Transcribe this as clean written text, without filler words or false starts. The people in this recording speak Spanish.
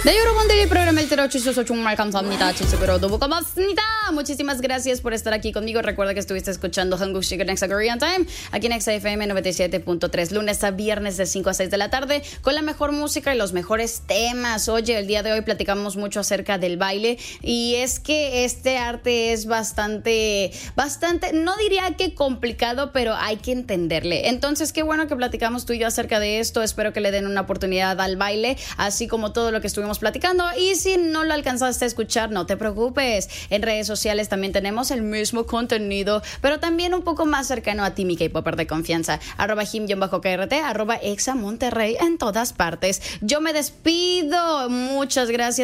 네, 여러분들 이 프로그램을 들어주셔서 정말 감사합니다. 진짜로 너무 고맙습니다. Muchísimas gracias por estar aquí conmigo. Recuerda que estuviste escuchando 한국식 Nexa Korean Time aquí en Nexa FM 97.3, lunes a viernes de 5 a 6 de la tarde, con la mejor música y los mejores temas. Oye, el día de hoy platicamos mucho acerca del baile y es que este arte es bastante, no diría que complicado, pero hay que entenderle. Entonces, qué bueno que platicamos tú y yo acerca de esto. Espero que le den una oportunidad al baile, así como todo lo que estuvimos platicando. Y si no lo alcanzaste a escuchar, no te preocupes. En redes sociales también tenemos el mismo contenido, pero también un poco más cercano a ti, mi K-Popper de confianza. @him_KRT, @ExaMonterrey en todas partes. Yo me despido. Muchas gracias